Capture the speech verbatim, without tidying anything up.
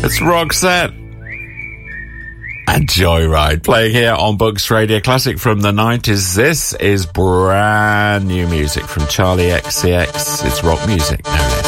It's Roxette and Joyride playing here on Books Radio Classic from the nineties. This is brand new music from Charlie X C X. It's rock music, no less.